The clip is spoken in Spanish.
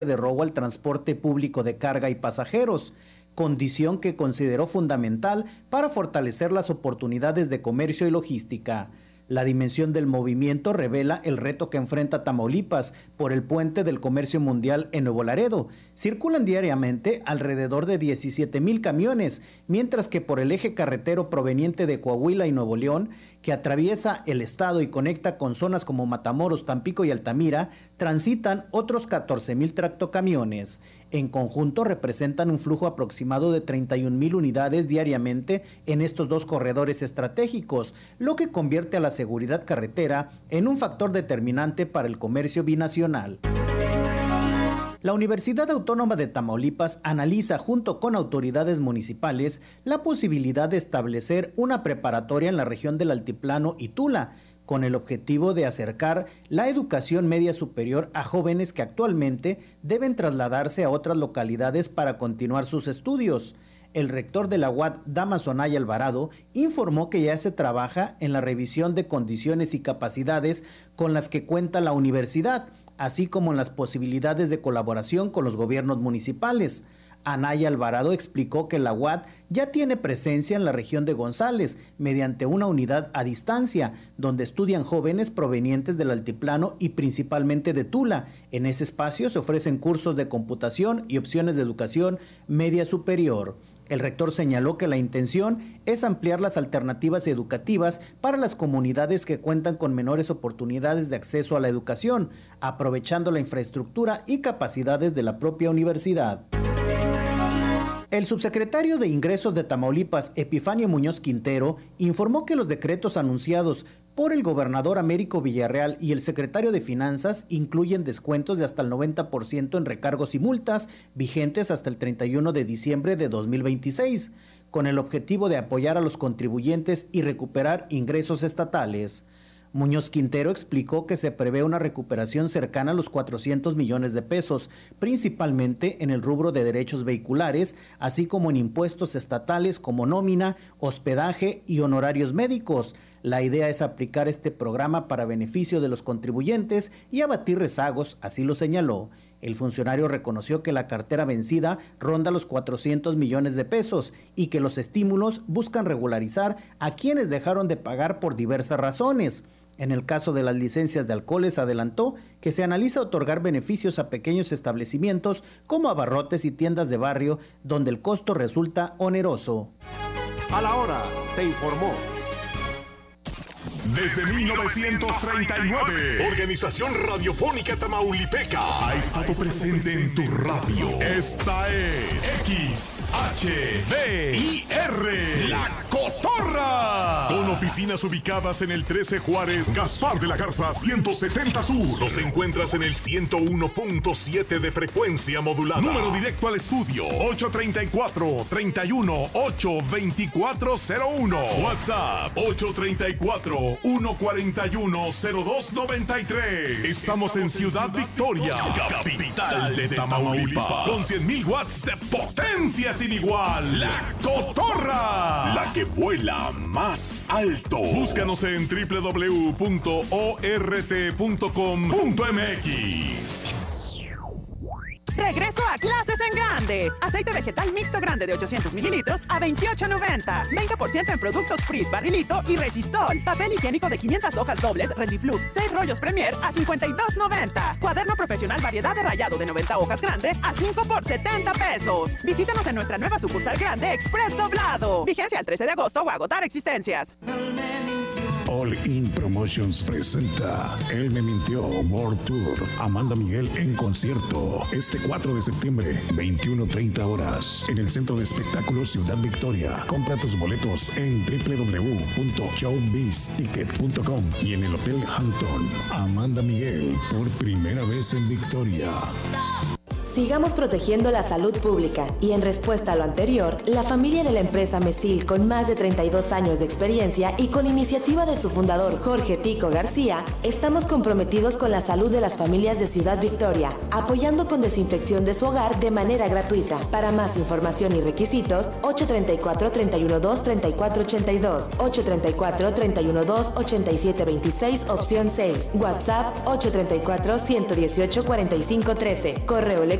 de robo al transporte público de carga y pasajeros, condición que consideró fundamental para fortalecer las oportunidades de comercio y logística. La dimensión del movimiento revela el reto que enfrenta Tamaulipas por el puente del comercio mundial en Nuevo Laredo. Circulan diariamente alrededor de 17,000 camiones, mientras que por el eje carretero proveniente de Coahuila y Nuevo León, que atraviesa el estado y conecta con zonas como Matamoros, Tampico y Altamira, transitan otros 14,000 tractocamiones. En conjunto representan un flujo aproximado de 31,000 unidades diariamente en estos dos corredores estratégicos, lo que convierte a la seguridad carretera en un factor determinante para el comercio binacional. La Universidad Autónoma de Tamaulipas analiza junto con autoridades municipales la posibilidad de establecer una preparatoria en la región del Altiplano y Tula, con el objetivo de acercar la educación media superior a jóvenes que actualmente deben trasladarse a otras localidades para continuar sus estudios. El rector de la UAT, Damaso Anaya Alvarado, informó que ya se trabaja en la revisión de condiciones y capacidades con las que cuenta la universidad, así como en las posibilidades de colaboración con los gobiernos municipales. Anaya Alvarado explicó que la UAT ya tiene presencia en la región de González mediante una unidad a distancia, donde estudian jóvenes provenientes del altiplano y principalmente de Tula. En ese espacio se ofrecen cursos de computación y opciones de educación media superior. El rector señaló que la intención es ampliar las alternativas educativas para las comunidades que cuentan con menores oportunidades de acceso a la educación, aprovechando la infraestructura y capacidades de la propia universidad. El subsecretario de Ingresos de Tamaulipas, Epifanio Muñoz Quintero, informó que los decretos anunciados por el gobernador Américo Villarreal y el secretario de Finanzas incluyen descuentos de hasta el 90% en recargos y multas vigentes hasta el 31 de diciembre de 2026, con el objetivo de apoyar a los contribuyentes y recuperar ingresos estatales. Muñoz Quintero explicó que se prevé una recuperación cercana a los 400 millones de pesos, principalmente en el rubro de derechos vehiculares, así como en impuestos estatales como nómina, hospedaje y honorarios médicos. La idea es aplicar este programa para beneficio de los contribuyentes y abatir rezagos, así lo señaló. El funcionario reconoció que la cartera vencida ronda los 400 millones de pesos y que los estímulos buscan regularizar a quienes dejaron de pagar por diversas razones. En el caso de las licencias de alcoholes, adelantó que se analiza otorgar beneficios a pequeños establecimientos como abarrotes y tiendas de barrio donde el costo resulta oneroso. A la hora, te informó. Desde 1939, Organización Radiofónica Tamaulipeca ha estado presente en tu radio. Esta es XHDIR, La Cotorra. Con oficinas ubicadas en el 13 Juárez, Gaspar de la Garza 170 Sur. Los encuentras en el 101.7 de frecuencia modulada. Número directo al estudio 834-318-2401. WhatsApp 834-141-0293. Estamos en Ciudad Victoria, capital de Tamaulipas, con 100,000 watts de potencia sin igual. La Cotorra, la que vuela más alto. Búscanos en www.ort.com.mx. Regreso a clases en grande. Aceite vegetal mixto grande de 800 mililitros a $28.90. 20% en productos Fritz, Barrilito y Resistol. Papel higiénico de 500 hojas dobles Ready Plus 6 rollos Premier a $52.90. Cuaderno profesional variedad de rayado de 90 hojas grande a 5 por $70. Visítanos en nuestra nueva sucursal grande Express Doblado. Vigencia el 13 de agosto o agotar existencias. All In Promotions presenta Él me mintió World Tour. Amanda Miguel en concierto este 4 de septiembre, 21:30 horas, en el Centro de Espectáculos Ciudad Victoria. Compra tus boletos en www.showbizticket.com y en el Hotel Hampton. Amanda Miguel, por primera vez en Victoria. Sigamos protegiendo la salud pública y en respuesta a lo anterior, la familia de la empresa Mesil, con más de 32 años de experiencia y con iniciativa de su fundador Jorge Tico García, estamos comprometidos con la salud de las familias de Ciudad Victoria, apoyando con desinfección de su hogar de manera gratuita. Para más información y requisitos, 834-312-3482, 834-312-8726, opción 6, WhatsApp 834-118-4513, correo electrónico